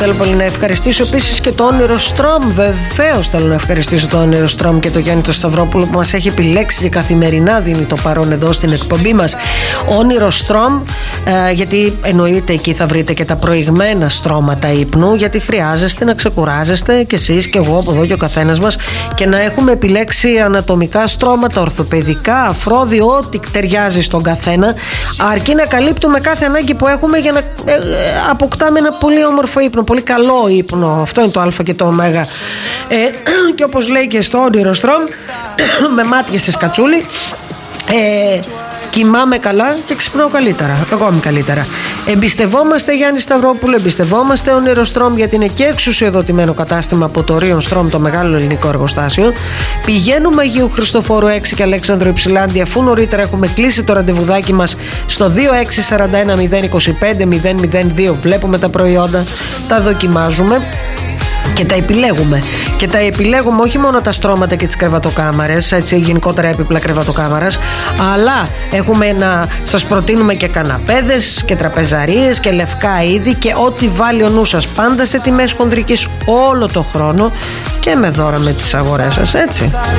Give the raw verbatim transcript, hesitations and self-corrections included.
θέλω πολύ να ευχαριστήσω επίσης και το Όνειρο Στρομ. Βεβαίως θέλω να ευχαριστήσω το Όνειρο Στρομ και το Γιάννη το Σταυρόπουλο που μας έχει επιλέξει και καθημερινά δίνει το παρόν εδώ στην εκπομπή μας. Όνειρο Στρομ, ε, γιατί εννοείται εκεί θα βρείτε και τα προηγμένα στρώματα ύπνου, γιατί χρειάζεστε να ξεκουράζεστε κι εσείς και εγώ από εδώ και ο καθένας μας και να έχουμε επιλέξει ανατομικά στρώματα, ορθοπαιδικά, αφρόδι, ό,τι ταιριάζει στον καθένα, αρκεί να καλύπτουμε κάθε ανάγκη που έχουμε για να ε, ε, αποκτάμε ένα πολύ όμορφο ύπνο, πολύ καλό ύπνο. Αυτό είναι το α και το ω. Ε, και όπως λέει και στο Όνειρο Στρομ, με μάτια σε σκατσούλι, ε, κοιμάμαι καλά και ξυπνάω καλύτερα. Ακόμη καλύτερα. Εμπιστευόμαστε Γιάννη Σταυρόπουλο, εμπιστευόμαστε Όνειρο Στρομ, γιατί είναι και εξουσιοδοτημένο κατάστημα από το Ρίον Στρομ, το μεγάλο ελληνικό εργοστάσιο. Πηγαίνουμε Αγίου Χριστοφόρου έξι και Αλέξανδρο Υψηλάντη, αφού νωρίτερα έχουμε κλείσει το ραντεβουδάκι μας στο δύο έξι τέσσερα ένα μηδέν είκοσι πέντε μηδέν μηδέν δύο. Βλέπουμε τα προϊόντα, τα δοκιμάζουμε και τα επιλέγουμε. Και τα επιλέγουμε όχι μόνο τα στρώματα και τις κρεβατοκάμαρες, έτσι γενικότερα έπιπλα κρεβατοκάμαρας, αλλά έχουμε να σας προτείνουμε και καναπέδες και τραπεζαρίες και λευκά είδη και ό,τι βάλει ο νους σας, πάντα σε τιμές χονδρικής όλο το χρόνο και με δώρα με τις αγορές σας, έτσι.